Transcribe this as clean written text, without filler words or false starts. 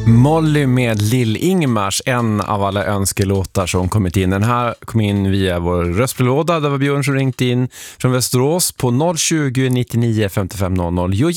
Molly med Lill-Ingmars, en av alla önskelåtar som kommit in. Den här kom in via vår röstbrevlåda. Det var Björn som ringt in från Västerås på 020 99 55 00. Jo,